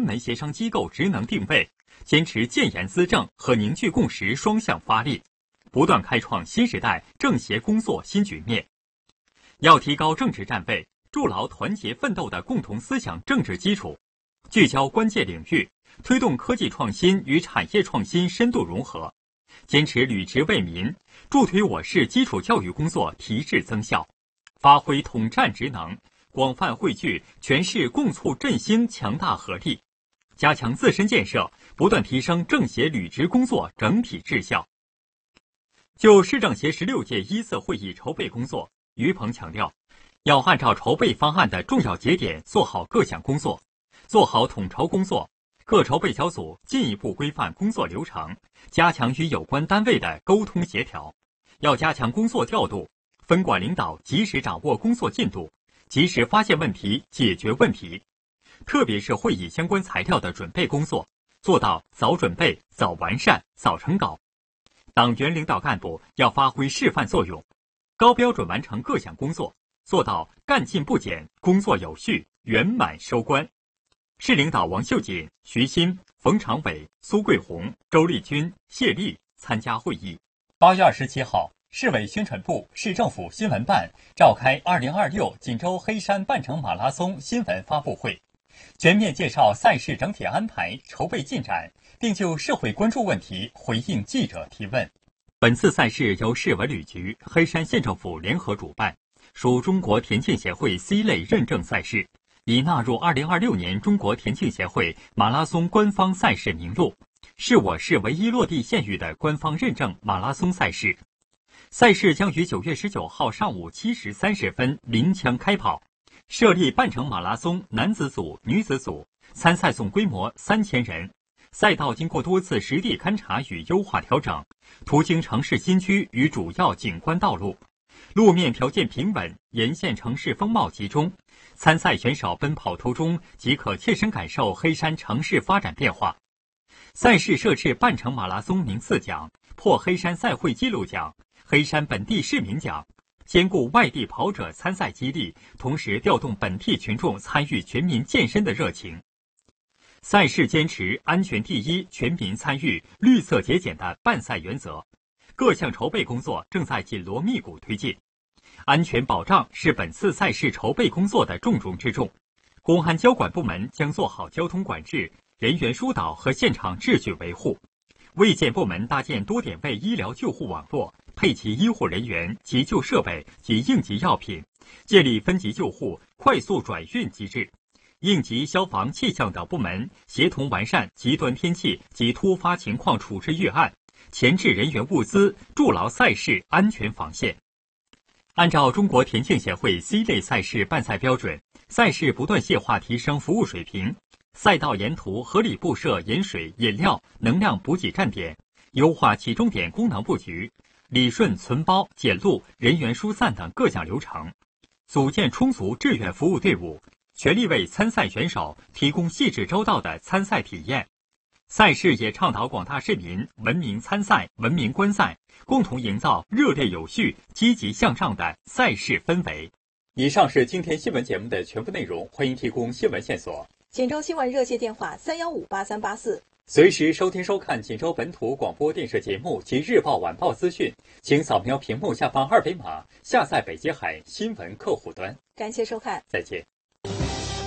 门协商机构职能定位，坚持建言资政和凝聚共识双向发力，不断开创新时代政协工作新局面。要提高政治站位，筑牢团结奋斗的共同思想政治基础，聚焦关键领域，推动科技创新与产业创新深度融合，坚持履职为民，助推我市基础教育工作提质增效，发挥统战职能，广泛汇聚全市共促振兴强大合力，加强自身建设，不断提升政协履职工作整体质效。就市政协16届一次会议筹备工作，于鹏强调，要按照筹备方案的重要节点做好各项工作，做好统筹工作，各筹备小组进一步规范工作流程，加强与有关单位的沟通协调，要加强工作调度，分管领导及时掌握工作进度，及时发现问题，解决问题。特别是会议相关材料的准备工作，做到早准备、早完善、早成稿。党员领导干部要发挥示范作用，高标准完成各项工作，做到干劲不减，工作有序，圆满收官。市领导王秀锦、徐新、冯长伟、苏桂红、周丽君、谢丽参加会议。8月27号，市委宣传部、市政府新闻办召开2026锦州黑山半程马拉松新闻发布会，全面介绍赛事整体安排、筹备进展，并就社会关注问题回应记者提问。本次赛事由市文旅局、黑山县政府联合主办，属中国田径协会 C 类认证赛事，已纳入2026年中国田径协会马拉松官方赛事名录，是我市唯一落地县域的官方认证马拉松赛事。赛事将于9月19号上午7时30分临江开跑，设立半程马拉松男子组、女子组，参赛总规模3000人。赛道经过多次实地勘察与优化调整，途经城市新区与主要景观道路，路面条件平稳，沿线城市风貌集中。参赛选手奔跑途中即可切身感受黑山城市发展变化。赛事设置半程马拉松名次奖、破黑山赛会纪录奖、黑山本地市民奖，兼顾外地跑者参赛激励，同时调动本地群众参与全民健身的热情。赛事坚持安全第一、全民参与、绿色节俭的办赛原则，各项筹备工作正在紧锣密鼓推进。安全保障是本次赛事筹备工作的重中之重，公安交管部门将做好交通管制、人员疏导和现场秩序维护。卫健部门搭建多点位医疗救护网络，配齐医护人员、急救设备及应急药品，建立分级救护、快速转运机制。应急、消防、气象等部门协同完善极端天气及突发情况处置预案，前置人员物资，筑牢赛事安全防线。按照中国田径协会 C 类赛事办赛标准，赛事不断细化提升服务水平，赛道沿途合理布设饮水、饮料、能量补给站点，优化起终点功能布局，理顺存包、检录、人员疏散等各项流程，组建充足志愿服务队伍，全力为参赛选手提供细致周到的参赛体验。赛事也倡导广大市民文明参赛、文明观赛，共同营造热烈有序、积极向上的赛事氛围。以上是今天新闻节目的全部内容，欢迎提供新闻线索。 锦州新闻热线电话3158384。 随时收听收看锦州本土广播电视节目及日报晚报资讯，请扫描屏幕下方2维码下载北极海新闻客户端。 感谢收看， 再见。